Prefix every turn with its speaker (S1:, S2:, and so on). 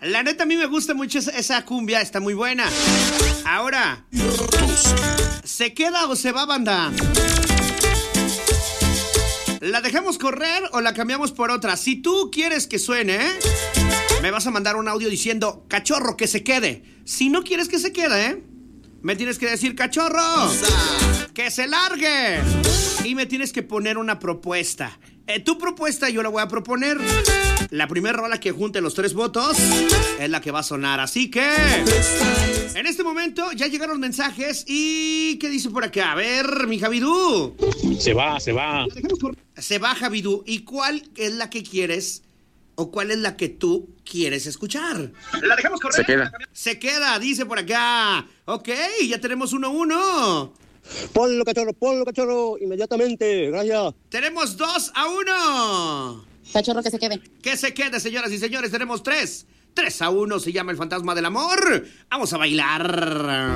S1: La neta, a mí me gusta mucho esa cumbia, está muy buena. Ahora, ¿se queda o se va, banda? ¿La dejamos correr o la cambiamos por otra? Si tú quieres que suene, me vas a mandar un audio diciendo, cachorro, que se quede. Si no quieres que se quede, me tienes que decir, cachorro, que se largue. Y me tienes que poner una propuesta. Tu propuesta yo la voy a proponer. La primera rola que junte los 3 votos es la que va a sonar. Así que en este momento ya llegaron mensajes. ¿Y qué dice por acá? A ver, mi Javidú.
S2: Se va.
S1: Se va, Javidú. ¿Y cuál es la que quieres o cuál es la que tú quieres escuchar? ¿La dejamos correr? Se queda, dice por acá. Ok, ya tenemos 1-1.
S3: Ponlo, cachorro, inmediatamente, gracias.
S1: Tenemos 2-1.
S4: Cachorro, que se quede.
S1: Que se quede, señoras y señores, tenemos 3-1, se llama El Fantasma del Amor. Vamos a bailar.